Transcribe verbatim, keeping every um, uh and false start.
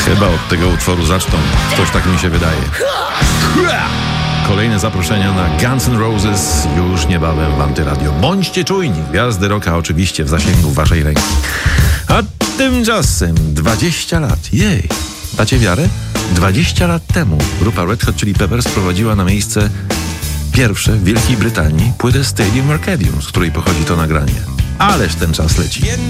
Chyba od tego utworu zaczną. Coś tak mi się wydaje. Kolejne zaproszenia na Guns N' Roses już niebawem w Antyradio. Bądźcie czujni. Gwiazdy rocka oczywiście w zasięgu waszej ręki. A tymczasem dwadzieścia lat. Jej. Dacie wiarę? dwadzieścia lat temu grupa Red Hot Chili Peppers prowadziła na miejsce pierwsze w Wielkiej Brytanii płytę Stadium Arcadium, z której pochodzi to nagranie. Ależ ten czas leci.